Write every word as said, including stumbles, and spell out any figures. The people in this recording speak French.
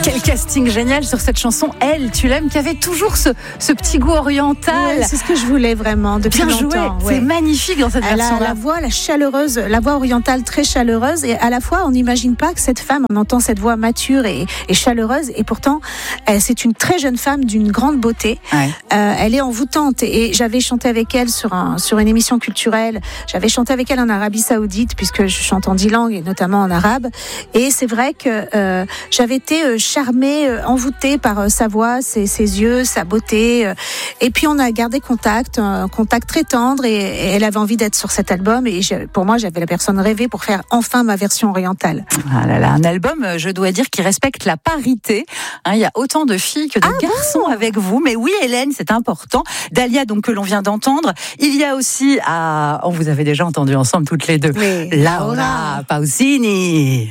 Quel casting génial sur cette chanson, Elle, tu l'aimes, qui avait toujours ce, ce petit goût oriental. Ouais, c'est ce que je voulais vraiment depuis Bien longtemps. joué, ouais. C'est magnifique dans cette Elle a version-là. la voix, la chaleureuse, la voix orientale très chaleureuse, et à la fois on n'imagine pas que cette femme, on entend cette voix mature et, et chaleureuse, et pourtant elle, c'est une très jeune femme d'une grande beauté. Ouais. Euh, elle est envoûtante, et j'avais chanté avec elle sur un sur une émission culturelle. J'avais chanté avec elle en Arabie Saoudite puisque je chante en dix langues et notamment en arabe. Et c'est vrai que euh, j'avais été euh, charmée, euh, envoûtée par euh, sa voix, ses, ses yeux, sa beauté. Euh, et puis on a gardé contact, un contact très tendre, et, et elle avait envie d'être sur cet album. Et je, pour moi, j'avais la personne rêvée pour faire enfin ma version orientale. Ah là là, un album, je dois dire, qui respecte la parité. Hein, il y a autant de filles que de Ah garçons bon avec vous. Mais oui, Hélène, c'est important. Dalia, donc, que l'on vient d'entendre. Il y a aussi, ah, on vous avez déjà entendu ensemble toutes les deux, Oui. Laura Pausini.